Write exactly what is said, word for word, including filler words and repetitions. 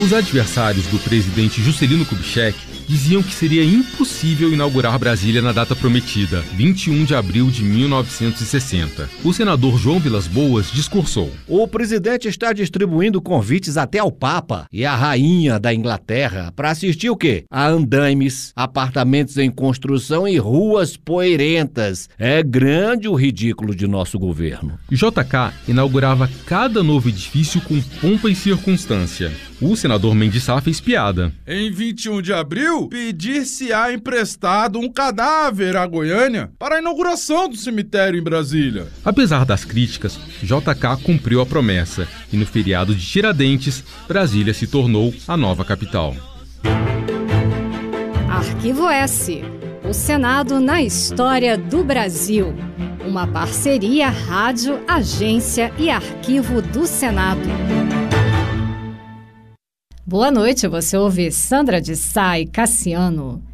Os adversários do presidente Juscelino Kubitschek diziam que seria impossível inaugurar Brasília na data prometida, vinte e um de abril de mil novecentos e sessenta. O senador João Vilas-Boas discursou. O presidente está distribuindo convites até ao Papa e à Rainha da Inglaterra para assistir o quê? A andaimes, apartamentos em construção e ruas poeirentas. É grande o ridículo de nosso governo. J K inaugurava cada novo edifício com pompa e circunstância. O senador Mendes Sá fez piada. Em vinte e um de abril, pedir-se-á emprestado um cadáver à Goiânia para a inauguração do cemitério em Brasília. Apesar das críticas, J K cumpriu a promessa e no feriado de Tiradentes, Brasília se tornou a nova capital. Arquivo S. O Senado na história do Brasil. Uma parceria Rádio, Agência e Arquivo do Senado. Boa noite, você ouve Sandra de Sá e Cassiano.